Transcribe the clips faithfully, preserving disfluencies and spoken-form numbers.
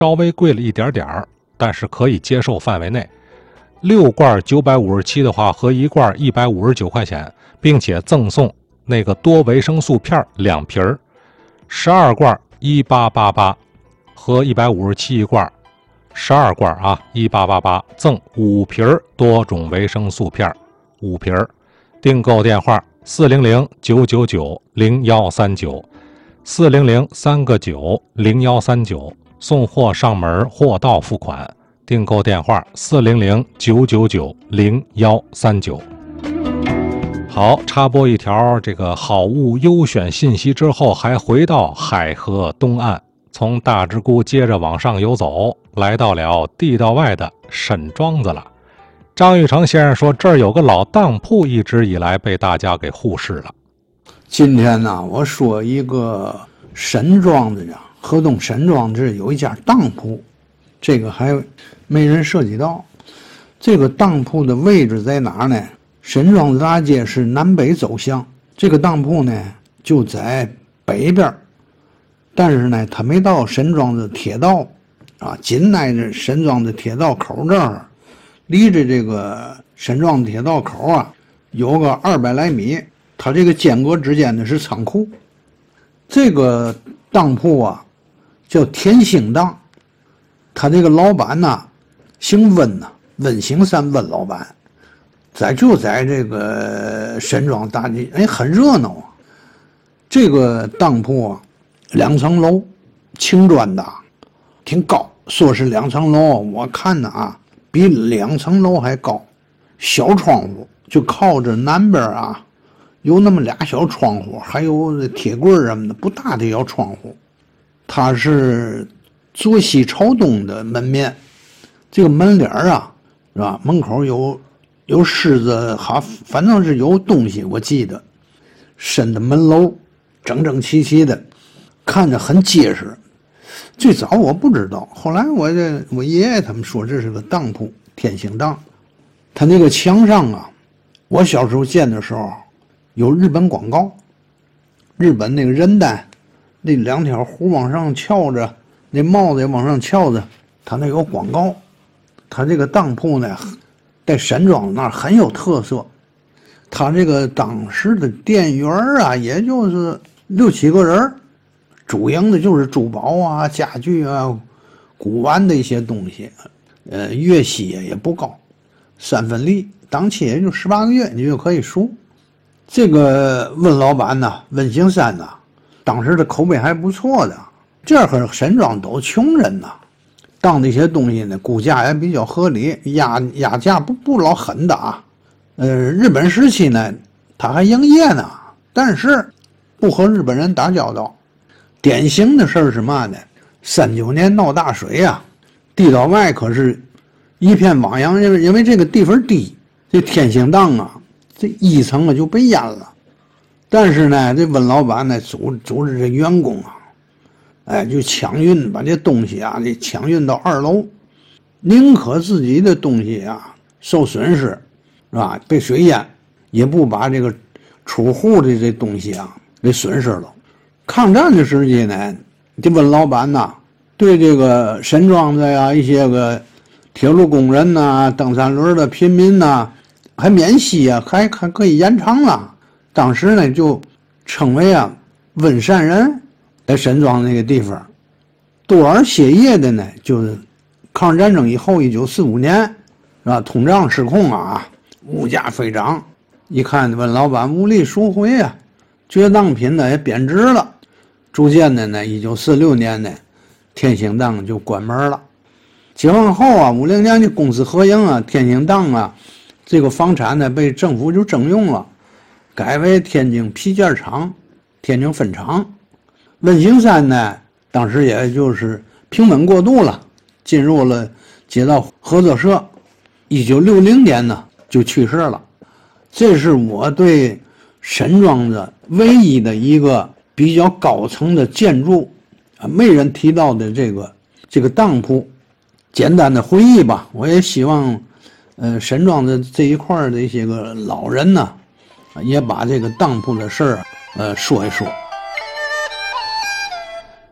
稍微贵了一点点儿，但是可以接受范围内。六罐九百五十七的话，和一罐一百五十九块钱，并且赠送那个多维生素片两瓶儿。十二罐一八八八，和一百五十七一罐，十二罐啊一八八八，赠五瓶多种维生素片五瓶。订购电话四零零九九九零幺三九，四零零三个九零幺三九，送货上门，货到付款。订购电话四零零九九九零幺三九。好，插播一条这个好物优选信息之后，还回到海河东岸，从大直沽接着往上游走，来到了地道外的沈庄子了。张玉成先生说，这儿有个老当铺，一直以来被大家给忽视了。 今天呢，我说一个沈庄子呀，河东沈庄子有一家当铺，这个还没人涉及到。这个当铺的位置在哪呢？沈庄子大街是南北走向，这个当铺呢就在北边，但是呢它没到沈庄子铁道啊，紧挨着沈庄子铁道口这儿，离着这个沈庄子铁道口啊有个二百来米，它这个间隔之间呢是仓库。这个当铺啊叫天兴当，他这个老板呢姓温呐、啊，温行山温老板，在就在这个沈庄大街，哎，很热闹啊。这个当铺啊，两层楼，青砖的，挺高。说是两层楼，我看呢啊，比两层楼还高。小窗户，就靠着南边啊，有那么俩小窗户，还有铁柜什么的，不大的小窗户。它是坐西朝东的门面，这个门帘啊，是吧？门口有有狮子，好，反正是有东西，我记得。深的门楼，整整齐齐的，看着很结实。最早我不知道，后来我这我爷爷他们说这是个当铺，天兴当。他那个墙上啊，我小时候见的时候有日本广告，日本那个人丹，那两条胡往上翘着，那帽子也往上翘着，他那有广告。他这个当铺呢，在沈庄那儿很有特色。他这个当时的店员啊，也就是六七个人，主营的就是珠宝啊、家具啊、古玩的一些东西。呃，月息也不高，三分利，当期也就十八个月，你就可以赎。这个温老板呢，温行山呢，当时的口碑还不错的。这可是沈庄都穷人呐，当这些东西呢，估价也比较合理，压压价不不老狠的啊。呃，日本时期呢，他还营业呢，但是不和日本人打交道。典型的事儿是嘛呢？三九年闹大水呀、啊，地道外可是一片汪洋，因为因为这个地方低，这天兴当啊，这一层啊就被淹了。但是呢，这温老板呢组组织这员工啊，哎，就抢运，把这东西啊，这抢运到二楼，宁可自己的东西啊受损失，是吧？被水淹，也不把这个出户的这东西啊给损失了。抗战的时期呢，这温老板呐，对这个沈庄子呀、一些个铁路工人呐、蹬三轮的平民呐，还免息啊，还还可以延长了。当时呢，就称为啊温善人，在沈庄那个地方。多尔歇业的呢，就是抗日战争以后，一九四五年，是吧？通胀失控啊，物价飞涨，一看温老板无力赎回啊，绝当品呢也贬值了。逐渐的呢，一九四六年呢，天兴当就关门了。解放后啊，五零年的公私合营啊，天兴当啊，这个房产呢被政府就征用了，改为天津皮件厂、天津分厂。温行山呢，当时也就是平稳过渡了，进入了街道合作社。一九六零年呢就去世了。这是我对沈庄子唯一的一个比较高层的建筑啊，没人提到的这个这个当铺，简单的回忆吧。我也希望，呃，沈庄子这一块的一些个老人呢，也把这个当铺的事儿，呃，说一说。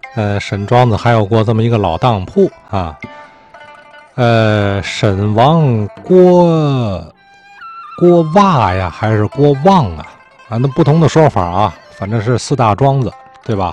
呃，沈庄子还有过这么一个老当铺啊，呃，沈王郭郭袜呀，还是郭望啊？啊，那不同的说法啊，反正是四大庄子，对吧？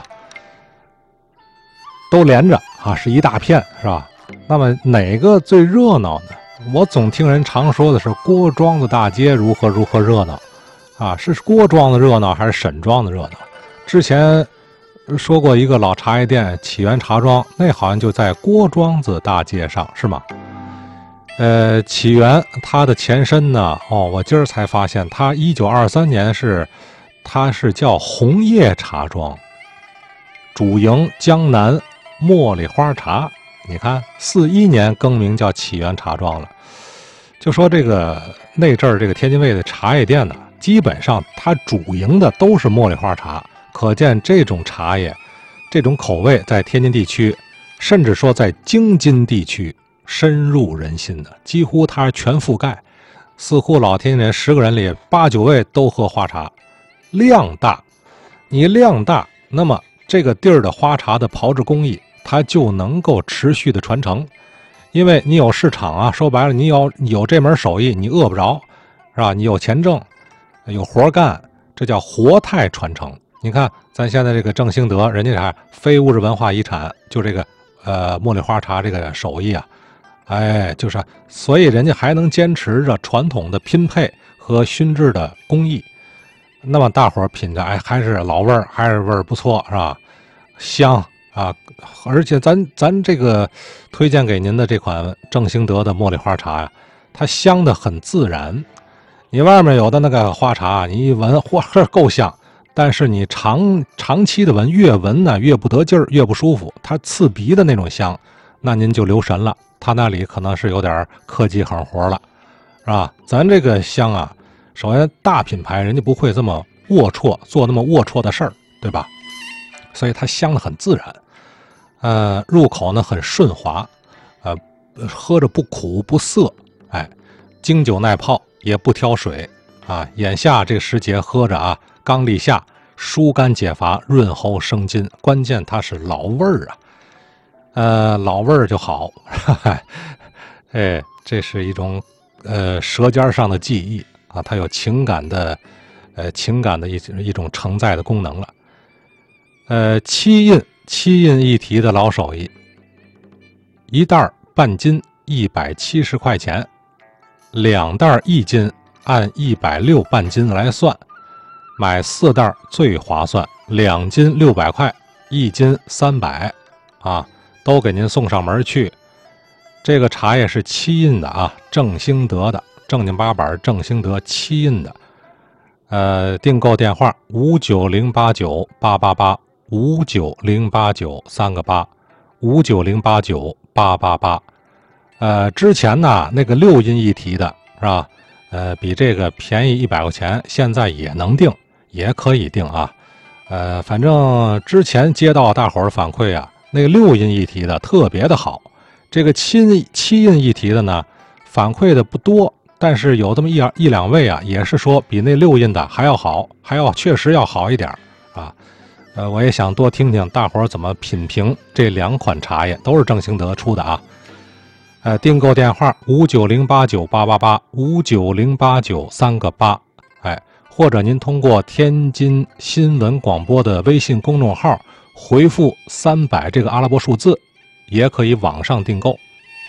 都连着啊，是一大片，是吧？那么哪个最热闹呢？我总听人常说的是郭庄子大街如何如何热闹，啊，是郭庄子热闹还是沈庄子热闹？之前说过一个老茶叶店起源茶庄，那好像就在郭庄子大街上，是吗？呃，起源它的前身呢，哦，我今儿才发现，它一九二三年是，它是叫红叶茶庄，主营江南茉莉花茶。你看，四一年更名叫起源茶庄了。就说这个那阵儿，这个天津卫的茶叶店呢，基本上它主营的都是茉莉花茶，可见这种茶叶，这种口味在天津地区，甚至说在京津地区深入人心的，几乎它是全覆盖。似乎老天津人十个人里八九位都喝花茶，量大。你量大，那么这个地儿的花茶的炮制工艺，它就能够持续的传承。因为你有市场啊，说白了，你有你有这门手艺，你饿不着，是吧？你有钱挣，有活干，这叫活态传承。你看，咱现在这个正兴德，人家啥非物质文化遗产，就这个呃茉莉花茶这个手艺啊，哎，就是，所以人家还能坚持着传统的拼配和熏制的工艺。那么大伙儿品着，哎，还是老味儿，还是味儿不错，是吧？香。啊，而且咱咱这个推荐给您的这款正兴德的茉莉花茶呀，它香的很自然。你外面有的那个花茶，你一闻，嚯，够香，但是你长长期的闻，越闻呢越不得劲儿，越不舒服，它刺鼻的那种香，那您就留神了，它那里可能是有点科技狠活了，是吧？咱这个香啊，首先大品牌人家不会这么龌龊，做那么龌龊的事儿，对吧？所以它香的很自然。呃，入口呢很顺滑，呃，喝着不苦不涩，哎，经久耐泡，也不挑水啊。眼下这个时节喝着啊，刚立夏，疏肝解乏，润喉生津，关键它是老味儿啊，呃，老味儿就好，哎，这是一种呃舌尖上的记忆啊，它有情感的，呃，情感的一一种承载的功能了，呃，七印。七印一提的老手艺，一袋半斤一百七十块钱，两袋一斤按一百六半斤来算，买四袋最划算，两斤六百块，一斤三百，啊，都给您送上门去。这个茶叶是七印的啊，正兴德的，正经八板正兴德七印的。呃，订购电话五九零八九八八八。五九零八九三个八，五九零八九八八八，呃，之前呢那个六印一提的是吧？呃，比这个便宜一百块钱，现在也能订，也可以订啊。呃，反正之前接到大伙儿反馈啊，那个六印一提的特别的好，这个七七印一提的呢，反馈的不多，但是有这么一一两位啊，也是说比那六印的还要好，还要确实要好一点啊。呃，我也想多听听大伙儿怎么品评这两款茶叶，都是正兴德出的啊。呃，订购电话五九零八九八八八，五九零八九三个八，哎，或者您通过天津新闻广播的微信公众号回复三百这个阿拉伯数字，也可以网上订购。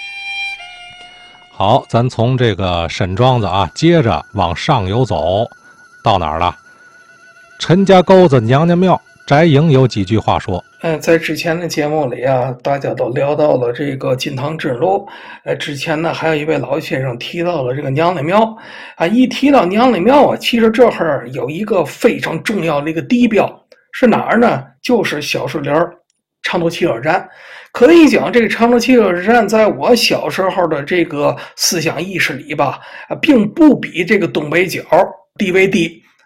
好，咱从这个沈庄子啊，接着往上游走，到哪儿了？陈家沟子娘娘庙。翟莹有几句话说， 呃，在之前的节目里啊，大家都聊到了这个金堂之路。呃，之前呢，还有一位老先生提到了这个娘娘庙啊。一提到娘娘庙啊，其实这儿有一个非常重要的一个地标是哪儿呢？就是小树林长途汽车站。可以讲，这个长途汽车站在我小时候的这个思想意识里吧，啊，并不比这个东北角地位低。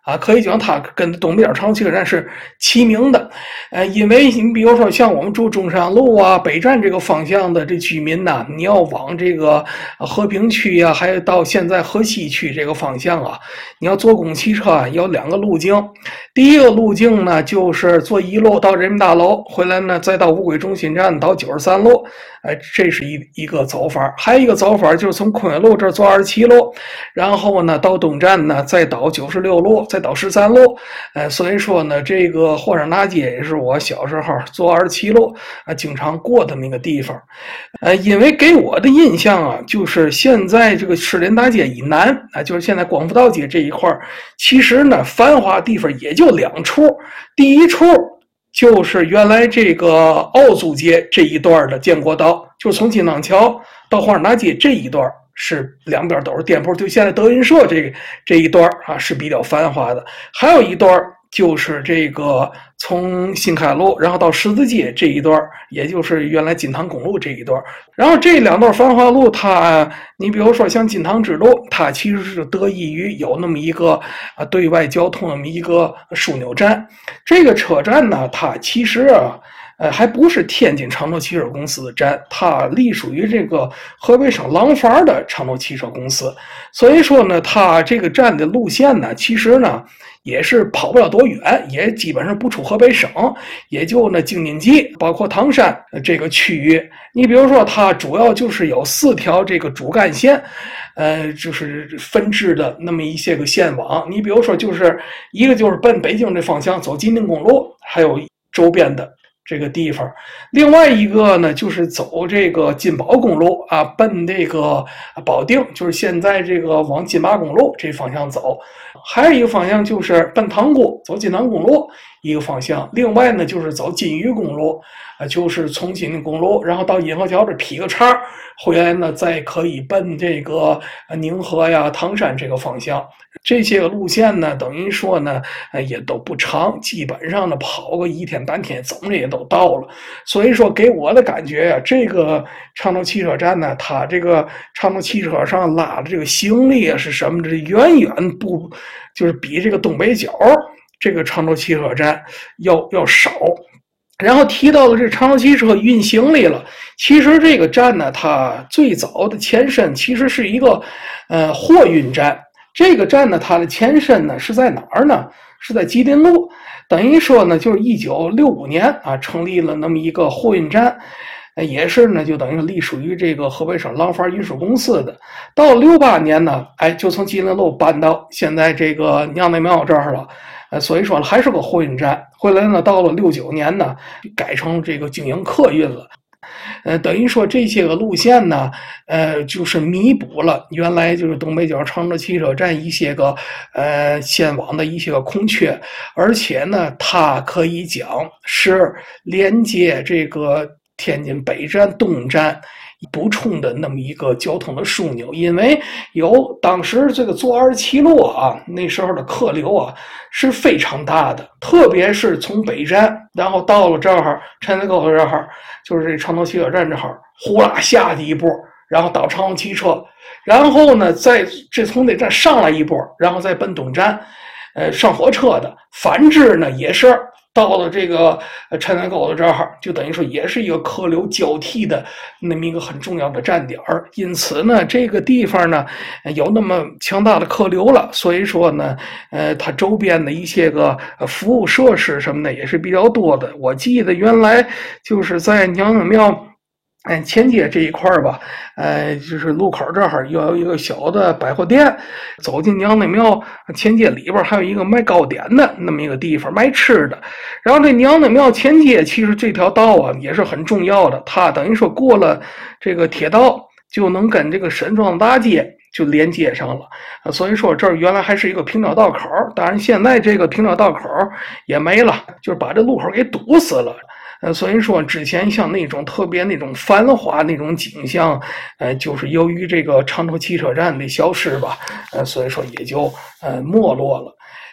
啊，可以讲它跟东北角长途汽车站是齐名的。呃，因为你比如说像我们住中山路啊、北站这个方向的这居民呐，你要往这个和平区啊，还有到现在河西区这个方向啊，你要坐公共汽车啊，有两个路径。第一个路径呢，就是坐一路到人民大楼，回来呢再到五轨中心站到九十三路，哎，这是一一个走法。还有一个走法就是从昆仑路这儿坐二十七路，然后呢到东站呢再到九十六路，再到十三路。呃，所以说呢，这个霍山大街也是我小时候坐二十七路啊经常过的那个地方。呃，因为给我的印象啊，就是现在这个士林大街以南啊，就是现在光复道街这一块，其实呢繁华地方也就两处。第一处就是原来这个奥租街这一段的建国道，就是从金堂桥到霍山大街这一段是两边都是店铺，就现在德云社这这一段啊是比较繁华的。还有一段就是这个从新开路然后到十字街这一段，也就是原来金堂公路这一段。然后这两段繁华路，它你比如说像金堂支路，它其实是得益于有那么一个啊对外交通那么一个枢纽站。这个车站呢，它其实啊呃，还不是天津长途汽车公司的站，它隶属于这个河北省廊坊的长途汽车公司。所以说呢，它这个站的路线呢，其实呢也是跑不了多远，也基本上不出河北省，也就呢京津冀包括唐山这个区域。你比如说，它主要就是有四条这个主干线，呃，就是分支的那么一些个线网。你比如说，就是一个就是奔北京这方向走金宁公路，还有周边的这个地方。另外一个呢，就是走这个金宝公路啊，奔这个保定，就是现在这个往金马公路这方向走。还有一个方向就是奔塘沽，走金塘公路一个方向。另外呢，就是走金渝公路，啊，就是从金宁公路，然后到银河桥这劈个叉，回来呢再可以奔这个宁河呀、唐山这个方向。这些个路线呢，等于说呢，也都不长，基本上呢跑个一天半天，怎么也都到了。所以说，给我的感觉呀、啊，这个长途汽车站呢，它这个长途汽车上拉的这个行李啊是什么的，远远不就是比这个东北角这个长途汽车站要要少。然后提到了这长途汽车运行李了，其实这个站呢，它最早的前身其实是一个呃货运站。这个站呢，它的前身呢是在哪儿呢？是在吉林路。等于说呢，就是一九六五年啊，成立了那么一个货运站，也是呢，就等于隶属于这个河北省廊坊运输公司的。到六八年呢，哎，就从吉林路搬到现在这个娘娘庙这儿了。呃，所以说还是个货运站。后来呢，到了六九年呢，改成这个经营客运了。呃，等于说这些个路线呢，呃，就是弥补了原来就是东北角长途汽车站一些个呃线网的一些个空缺，而且呢，它可以讲是连接这个天津北站、东站补充的那么一个交通的枢纽。因为有当时这个坐二十七路啊，那时候的客流啊是非常大的，特别是从北站，然后到了这儿陈家沟这儿，就是这长途汽车站这儿，呼啦下去一波，然后到长途汽车，然后呢再这从那站上来一波，然后再奔东站，呃上火车的。反之呢也是到了这个陈家沟的这儿，就等于说也是一个客流交替的那么一个很重要的站点儿。因此呢，这个地方呢有那么强大的客流了，所以说呢，呃，它周边的一些个服务设施什么的也是比较多的。我记得原来就是在娘娘庙哎，前街这一块吧，呃，就是路口这儿有一个小的百货店，走进娘娘庙前街里边还有一个卖糕点的那么一个地方，卖吃的。然后这娘娘庙前街其实这条道啊也是很重要的，它等于说过了这个铁道就能跟这个沈庄大街就连接上了，呃，所以说这儿原来还是一个平交道口，当然现在这个平交道口也没了，就是把这路口给堵死了。呃，所以说之前像那种特别那种繁华那种景象，呃，就是由于这个长途汽车站的消失吧，呃，所以说也就呃没落了。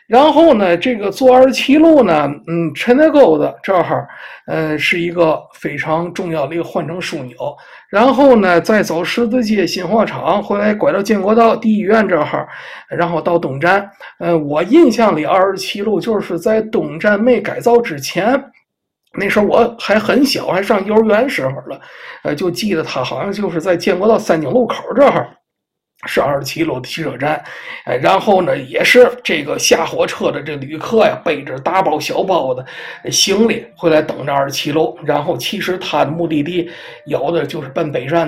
然后呢，这个坐二十七路呢，嗯，陈家沟的这儿，呃，是一个非常重要的一个换乘枢纽。然后呢，再走十字街新货场，回来拐到建国道第一医院这儿，然后到东站。呃，我印象里二十七路就是在东站没改造之前。那时候我还很小，还上幼儿园时候了，呃，就记得它好像就是在建国道三井路口这儿。是二十七路的汽车站，哎，然后呢，也是这个下火车的这旅客呀，背着大包小包的行李回来等着二十七路，然后其实他的目的地有的就是奔北站。